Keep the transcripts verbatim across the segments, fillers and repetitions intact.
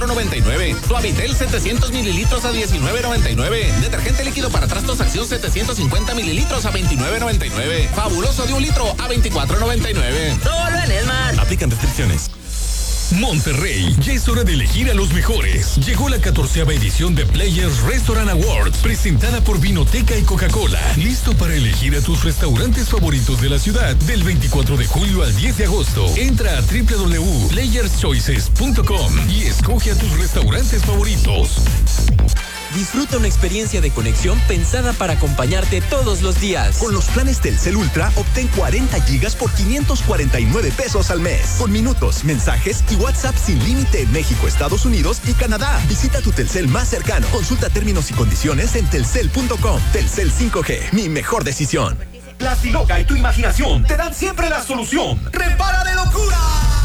veinticuatro noventa y nueve. Suavitel setecientos mililitros a diecinueve noventa y nueve. Detergente líquido para trastos Acción setecientos cincuenta mililitros a veintinueve noventa y nueve. Fabuloso de un litro a veinticuatro noventa y nueve. Solo en Esmar. Aplican restricciones. Monterrey, ya es hora de elegir a los mejores. Llegó la catorceava edición de Players Restaurant Awards, presentada por Vinoteca y Coca-Cola. Listo para elegir a tus restaurantes favoritos de la ciudad del veinticuatro de julio al diez de agosto. Entra a doble u doble u doble u punto players choices punto com y escoge a tus restaurantes favoritos. Disfruta una experiencia de conexión pensada para acompañarte todos los días. Con los planes Telcel Ultra, obtén cuarenta gigas por quinientos cuarenta y nueve pesos al mes. Con minutos, mensajes y WhatsApp sin límite en México, Estados Unidos y Canadá. Visita tu Telcel más cercano. Consulta términos y condiciones en telcel punto com. Telcel cinco G, mi mejor decisión. La Siloca y tu imaginación te dan siempre la solución. ¡Repara de locura!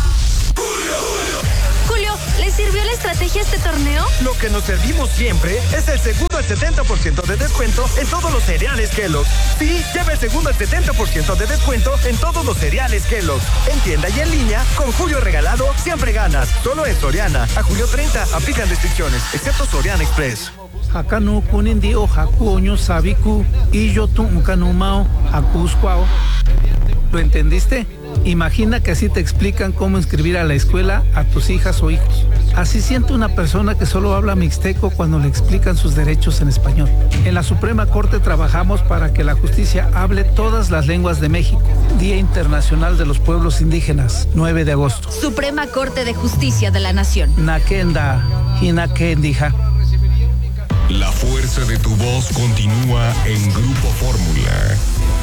Julio, ¿le sirvió la estrategia este torneo? Lo que nos servimos siempre es el segundo al setenta por ciento de descuento en todos los cereales Kellogg's. Sí, lleva el segundo al setenta por ciento de descuento en todos los cereales Kellogg's. En tienda y en línea, con Julio regalado, siempre ganas. Solo en Soriana. A julio treinta, aplican restricciones, excepto Soriana Express. Hakanu kunindio hakuoño sabiku y yo tu kanumao akuscuao. ¿Lo entendiste? Imagina que así te explican cómo inscribir a la escuela a tus hijas o hijos. Así siente una persona que solo habla mixteco cuando le explican sus derechos en español. En la Suprema Corte trabajamos para que la justicia hable todas las lenguas de México. Día Internacional de los Pueblos Indígenas, nueve de agosto. Suprema Corte de Justicia de la Nación. Nakenda, Hinakendija. La fuerza de tu voz continúa en Grupo Fórmula.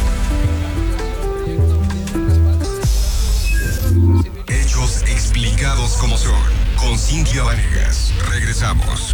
Hechos explicados como son. Con Cintia Vanegas. Regresamos.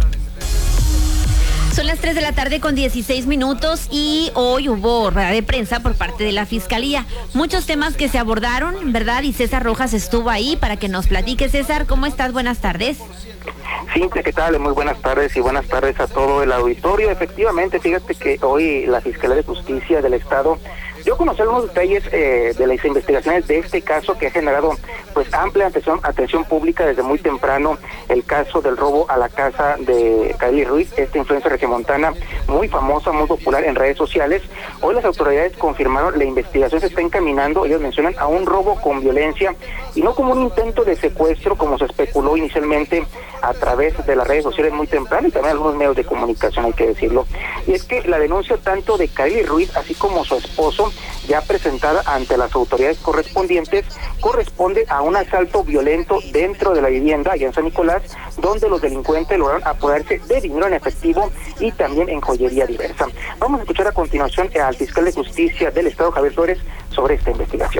Son las tres de la tarde con dieciséis minutos y hoy hubo rueda de prensa por parte de la Fiscalía. Muchos temas que se abordaron, ¿verdad? Y César Rojas estuvo ahí para que nos platique. César, ¿cómo estás? Buenas tardes. Cintia, ¿qué tal? Muy buenas tardes y buenas tardes a todo el auditorio. Efectivamente, fíjate que hoy la Fiscalía de Justicia del Estado dio a conocer unos detalles eh, de las investigaciones de este caso que ha generado pues amplia atención, atención pública desde muy temprano, el caso del robo a la casa de Karely Ruiz, esta influencer regiomontana muy famosa, muy popular en redes sociales. Hoy las autoridades confirmaron la investigación se está encaminando, ellos mencionan a un robo con violencia y no como un intento de secuestro como se especuló inicialmente a través de las redes sociales muy temprano y también algunos medios de comunicación, hay que decirlo. Y es que la denuncia tanto de Karely Ruiz así como su esposo, ya presentada ante las autoridades correspondientes, corresponde a un asalto violento dentro de la vivienda allá en San Nicolás, donde los delincuentes lograron apoderarse de dinero en efectivo y también en joyería diversa. Vamos a escuchar a continuación al fiscal de justicia del Estado, Javier Flores, sobre esta investigación.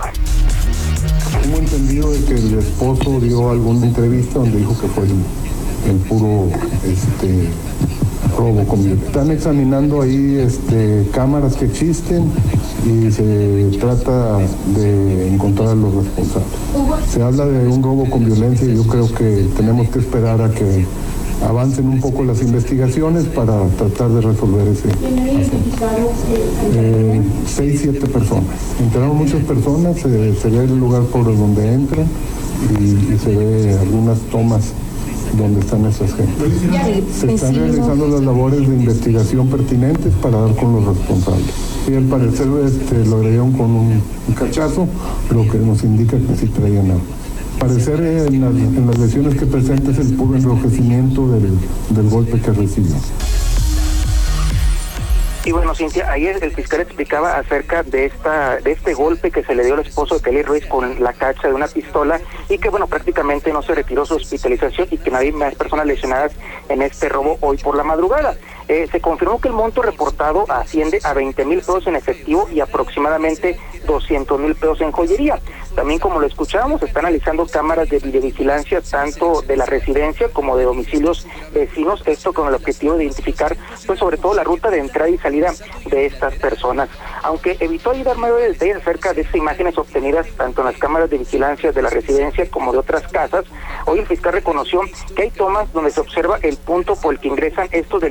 Tengo entendido de que el esposo dio alguna entrevista donde dijo que fue el, el puro este, robo con violencia. Están examinando ahí este, cámaras que existen y se trata de encontrar a los responsables. Se habla de un robo con violencia y yo creo que tenemos que esperar a que avancen un poco las investigaciones para tratar de resolver ese asunto. Eh, seis, siete personas. Entraron muchas personas, eh, se ve el lugar por donde entran y, y se ve algunas tomas donde están esas gentes. Se están realizando las labores de investigación pertinentes para dar con los responsables. Y al parecer este, lo agredieron con un, un cachazo, lo que nos indica que sí traían algo. Al parecer en las, en las lesiones que presenta es el puro enrojecimiento del, del golpe que recibió. Y bueno, Cintia, ayer el fiscal explicaba acerca de esta de este golpe que se le dio al esposo de Karely Ruiz con la cacha de una pistola y que, bueno, prácticamente no se retiró su hospitalización y que no hay más personas lesionadas en este robo hoy por la madrugada. Eh, se confirmó que el monto reportado asciende a veinte mil pesos en efectivo y aproximadamente doscientos mil pesos en joyería. También, como lo escuchábamos, se están analizando cámaras de videovigilancia tanto de la residencia como de domicilios vecinos, esto con el objetivo de identificar, pues sobre todo la ruta de entrada y salida de estas personas. Aunque evitó ahí dar mayores detalles acerca de estas imágenes obtenidas tanto en las cámaras de vigilancia de la residencia como de otras casas, hoy el fiscal reconoció que hay tomas donde se observa el punto por el que ingresan estos delincuentes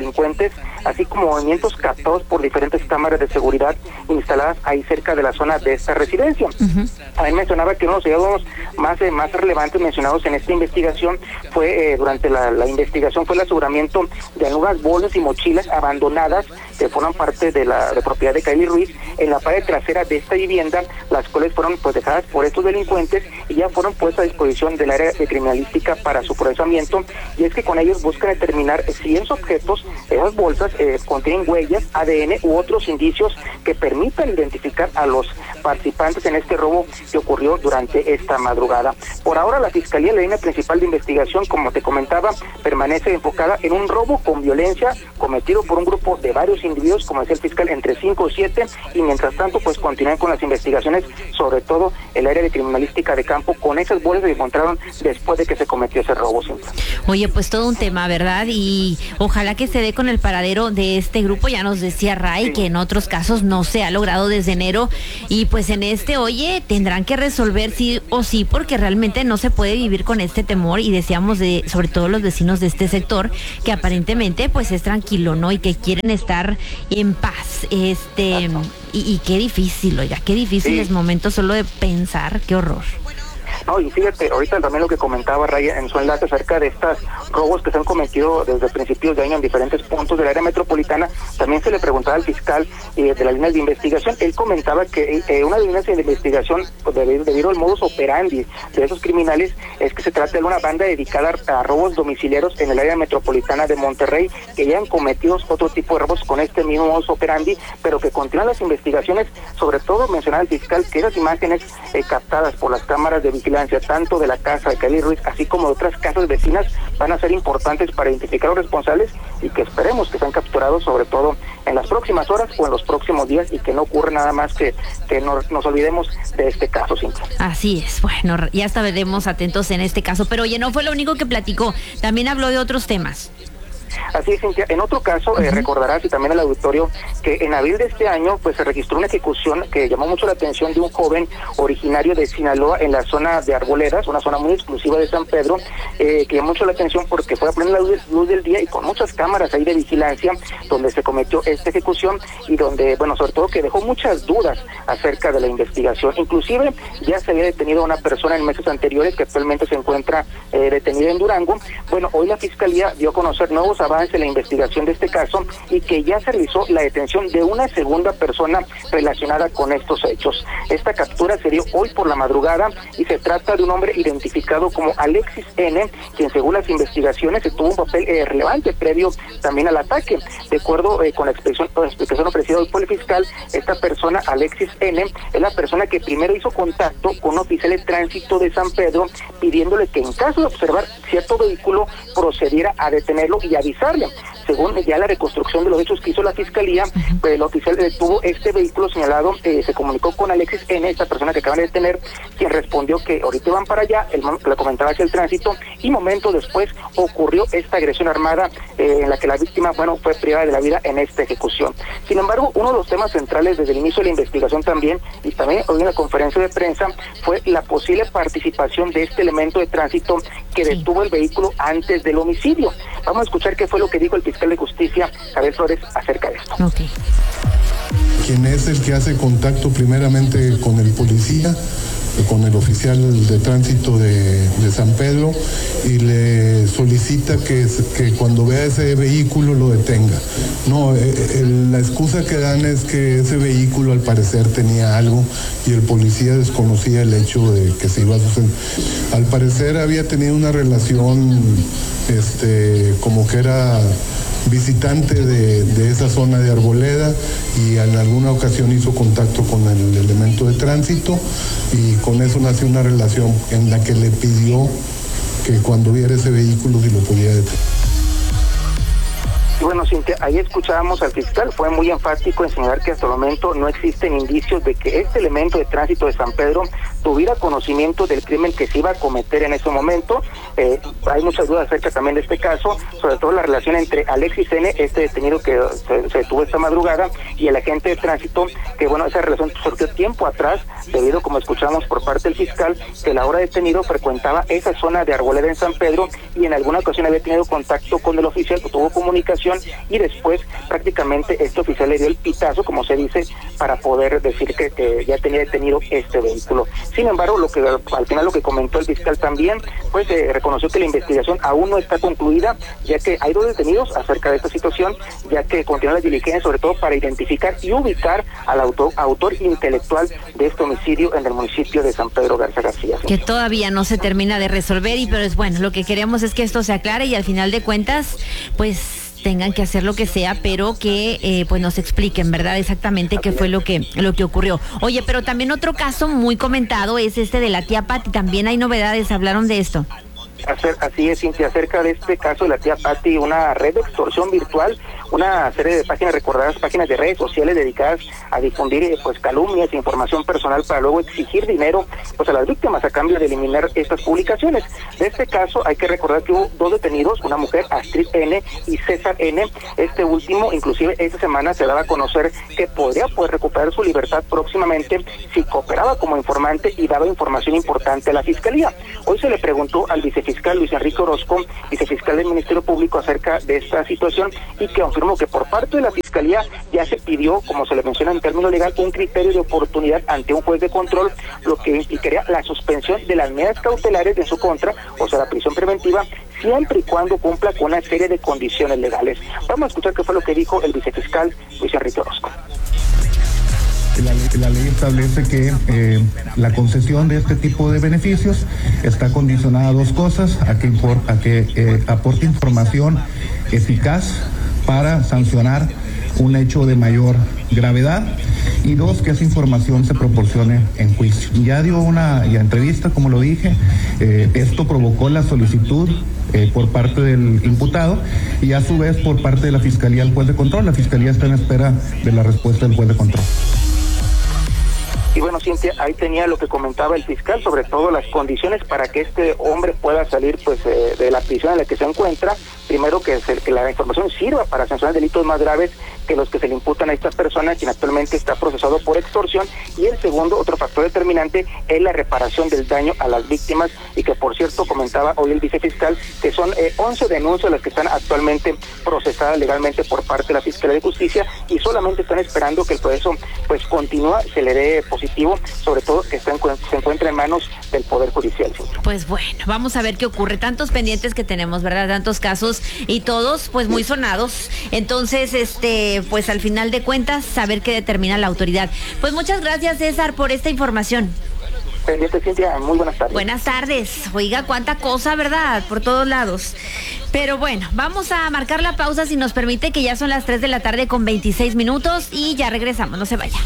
luces, así como movimientos captados por diferentes cámaras de seguridad instaladas ahí cerca de la zona de esta residencia. Uh-huh. También mencionaba que uno de los hallazgos más, eh, más relevantes mencionados en esta investigación fue, eh, durante la, la investigación, fue el aseguramiento de algunas bolsas y mochilas abandonadas que forman parte de la de propiedad de Kaeli Ruiz en la pared trasera de esta vivienda, las cuales fueron pues dejadas por estos delincuentes y ya fueron puestas a disposición del área de criminalística para su procesamiento. Y es que con ellos buscan determinar si esos objetos, esas bolsas, eh, contienen huellas, A D N u otros indicios que permitan identificar a los participantes en este robo que ocurrió durante esta madrugada. Por ahora la Fiscalía, la línea principal de investigación, como te comentaba, permanece enfocada en un robo con violencia cometido por un grupo de varios individuos, como decía el fiscal, entre cinco o siete, y mientras tanto pues continúan con las investigaciones, sobre todo el área de criminalística de campo, con esas bolsas que encontraron después de que se cometió ese robo. Simple. Oye, pues todo un tema, ¿verdad? Y ojalá que se dé con el paradero de este grupo. Ya nos decía Ray, sí, que en otros casos no se ha logrado desde enero, y pues en este, oye, tendrán que resolver sí o sí, porque realmente no se puede vivir con este temor, y decíamos de, sobre todo los vecinos de este sector, que aparentemente pues es tranquilo, ¿no? Y que quieren estar en paz, este, y, y qué difícil, oiga, qué difícil sí. es momento solo de pensar, qué horror. No, y fíjate, ahorita también lo que comentaba Raya en su enlace acerca de estos robos que se han cometido desde principios de año en diferentes puntos del área metropolitana, también se le preguntaba al fiscal eh, de las líneas de investigación. Él comentaba que eh, una de las líneas de investigación, pues, debido al modus operandi de esos criminales, es que se trata de una banda dedicada a robos domiciliarios en el área metropolitana de Monterrey, que ya han cometido otro tipo de robos con este mismo modus operandi, pero que continúan las investigaciones. Sobre todo mencionaba el fiscal que esas imágenes eh, captadas por las cámaras de vigilancia, tanto de la casa de Kaeli Ruiz, así como de otras casas vecinas, van a ser importantes para identificar a los responsables, y que esperemos que sean capturados, sobre todo en las próximas horas o en los próximos días, y que no ocurra nada más que, que no, nos olvidemos de este caso. Simple. Así es, bueno, ya estaremos atentos en este caso, pero oye, no fue lo único que platicó, también habló de otros temas. Así es, Cintia. En otro caso, uh-huh. eh, recordarás, y también el auditorio, que en abril de este año pues se registró una ejecución que llamó mucho la atención de un joven originario de Sinaloa en la zona de Arboledas, una zona muy exclusiva de San Pedro, eh, que llamó mucho la atención porque fue a plena luz, luz del día y con muchas cámaras ahí de vigilancia donde se cometió esta ejecución, y donde, bueno, sobre todo que dejó muchas dudas acerca de la investigación. Inclusive ya se había detenido a una persona en meses anteriores que actualmente se encuentra eh, detenida en Durango. Bueno, hoy la Fiscalía dio a conocer nuevos avance en la investigación de este caso, y que ya se realizó la detención de una segunda persona relacionada con estos hechos. Esta captura se dio hoy por la madrugada, y se trata de un hombre identificado como Alexis N., quien según las investigaciones tuvo un papel eh, relevante previo también al ataque. De acuerdo eh, con la expresión, la explicación ofrecida hoy por el fiscal, esta persona, Alexis N., es la persona que primero hizo contacto con un oficial de tránsito de San Pedro, pidiéndole que en caso de observar cierto vehículo procediera a detenerlo y avisarle. Según ya la reconstrucción de los hechos que hizo la Fiscalía, pues el oficial detuvo este vehículo señalado, eh, se comunicó con Alexis N., esta persona que acaban de detener, quien respondió que ahorita van para allá, él le comentaba hacia el tránsito, y momentos después ocurrió esta agresión armada eh, en la que la víctima, bueno, fue privada de la vida en esta ejecución. Sin embargo, uno de los temas centrales desde el inicio de la investigación también, y también hoy en la conferencia de prensa, fue la posible participación de este elemento de tránsito que detuvo el vehículo antes del homicidio. Vamos a escuchar qué fue lo que dijo el fiscal de justicia, Javier Flores, acerca de esto. Okay. Quien es el que hace contacto primeramente con el policía, con el oficial de tránsito de, de San Pedro, y le solicita que, que cuando vea ese vehículo lo detenga. No, eh, la excusa que dan es que ese vehículo al parecer tenía algo y el policía desconocía el hecho de que se iba a suceder. Al parecer había tenido una relación este, como que era visitante de, de esa zona de Arboleda, y en alguna ocasión hizo contacto con el elemento de tránsito, y con eso nació una relación en la que le pidió que cuando viera ese vehículo si lo podía detener. Y bueno, Cintia, ahí escuchábamos al fiscal, fue muy enfático en señalar que hasta el momento no existen indicios de que este elemento de tránsito de San Pedro tuviera conocimiento del crimen que se iba a cometer en ese momento. Eh, hay muchas dudas acerca también de este caso, sobre todo la relación entre Alexis N., este detenido que se, se detuvo esta madrugada, y el agente de tránsito, que bueno, esa relación surgió tiempo atrás, debido, como escuchamos por parte del fiscal, que el ahora detenido frecuentaba esa zona de Arboleda en San Pedro, y en alguna ocasión había tenido contacto con el oficial, tuvo comunicación, y después prácticamente este oficial le dio el pitazo, como se dice, para poder decir que, que ya tenía detenido este vehículo. Sin embargo, lo que al final lo que comentó el fiscal también, pues eh, reconoció que la investigación aún no está concluida, ya que hay dos detenidos acerca de esta situación, ya que continúan las diligencias, sobre todo para identificar y ubicar al autor, autor intelectual de este homicidio en el municipio de San Pedro Garza García. Que todavía no se termina de resolver, y pero es bueno, lo que queremos es que esto se aclare y al final de cuentas, pues tengan que hacer lo que sea, pero que eh, pues nos expliquen, ¿verdad? Exactamente qué fue lo que lo que ocurrió. Oye, pero también otro caso muy comentado es este de la tía Pati. También hay novedades, hablaron de esto. Así es, Cintia, acerca de este caso de la tía Pati, una red de extorsión virtual, una serie de páginas recordadas, páginas de redes sociales dedicadas a difundir pues calumnias e información personal para luego exigir dinero pues a las víctimas a cambio de eliminar estas publicaciones. De este caso hay que recordar que hubo dos detenidos, una mujer, Astrid N. y César N. Este último, inclusive esta semana se daba a conocer que podría poder recuperar su libertad próximamente si cooperaba como informante y daba información importante a la Fiscalía. Hoy se le preguntó al vicefiscal Luis Enrique Orozco, vicefiscal del Ministerio Público, acerca de esta situación, y que confirmó que por parte de la Fiscalía ya se pidió, como se le menciona en término legal, un criterio de oportunidad ante un juez de control, lo que implicaría la suspensión de las medidas cautelares en su contra, o sea, la prisión preventiva, siempre y cuando cumpla con una serie de condiciones legales. Vamos a escuchar qué fue lo que dijo el vicefiscal Luis Enrique Orozco. La ley, la ley establece que eh, la concesión de este tipo de beneficios está condicionada a dos cosas: a que, a que eh, aporte información eficaz para sancionar un hecho de mayor gravedad, y dos, que esa información se proporcione en juicio. Ya dio una ya entrevista, como lo dije, eh, esto provocó la solicitud eh, por parte del imputado y a su vez por parte de la Fiscalía al juez de control. La Fiscalía está en espera de la respuesta del juez de control. Y bueno, Cintia, ahí tenía lo que comentaba el fiscal, sobre todo las condiciones para que este hombre pueda salir pues eh, de la prisión en la que se encuentra. Primero, que, se, que la información sirva para sancionar delitos más graves que los que se le imputan a esta persona, quien actualmente está procesado por extorsión. Y el segundo, otro factor determinante, es la reparación del daño a las víctimas, y que por cierto comentaba hoy el vicefiscal que son eh, once denuncias las que están actualmente procesadas legalmente por parte de la Fiscalía de Justicia, y solamente están esperando que el proceso pues continúa, se le dé positivo, sobre todo que está en, se encuentra en manos del Poder Judicial. Pues bueno, vamos a ver qué ocurre. Tantos pendientes que tenemos, ¿verdad? Tantos casos y todos pues muy sonados. Entonces, este, pues al final de cuentas, saber qué determina la autoridad. Pues muchas gracias, César, por esta información. Pendiente, Cintia, muy buenas tardes. Buenas tardes. Oiga, cuánta cosa, ¿verdad? Por todos lados. Pero bueno, vamos a marcar la pausa, si nos permite, que ya son las tres de la tarde con veintiséis minutos y ya regresamos, no se vaya.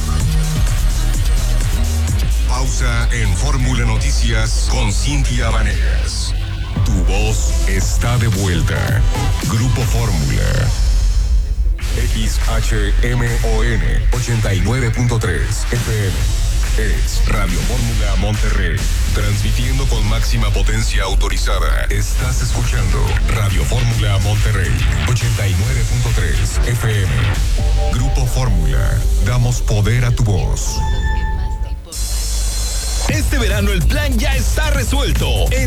Pausa en Fórmula Noticias con Cintia Vanegas. Tu voz está de vuelta. Grupo Fórmula. X H M O N ochenta y nueve punto tres F M. Es Radio Fórmula Monterrey. Transmitiendo con máxima potencia autorizada. Estás escuchando Radio Fórmula Monterrey ochenta y nueve punto tres F M. Grupo Fórmula. Damos poder a tu voz. Este verano el plan ya está resuelto.